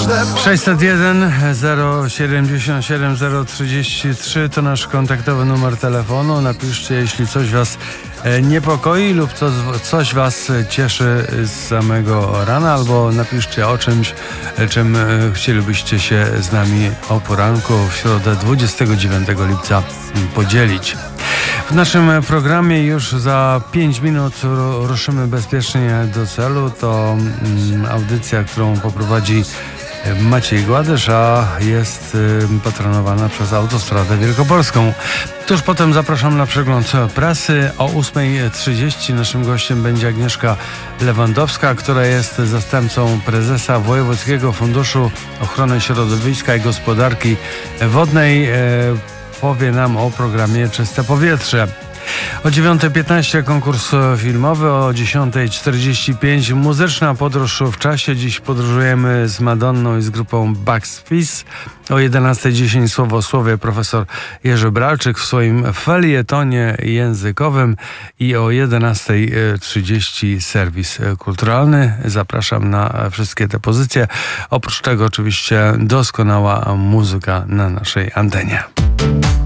601 077 033 to nasz kontaktowy numer telefonu. Napiszcie, jeśli coś was niepokoi lub coś was cieszy z samego rana, albo napiszcie o czymś, czym chcielibyście się z nami o poranku w środę 29 lipca podzielić. W naszym programie już za 5 minut ruszymy bezpiecznie do celu. To audycja, którą poprowadzi Maciej Gładysz, a jest patronowana przez Autostradę Wielkopolską. Tuż potem zapraszam na przegląd prasy. O 8:30 naszym gościem będzie Agnieszka Lewandowska, która jest zastępcą prezesa Wojewódzkiego Funduszu Ochrony Środowiska i Gospodarki Wodnej. Powie nam o programie Czyste Powietrze. O 9:15 konkurs filmowy, o 10:45 muzyczna podróż w czasie. Dziś podróżujemy z Madonną i z grupą Bucks Fizz. O 11:10 słowo o słowie profesor Jerzy Bralczyk w swoim felietonie językowym i o 11:30 serwis kulturalny. Zapraszam na wszystkie te pozycje. Oprócz tego oczywiście doskonała muzyka na naszej antenie.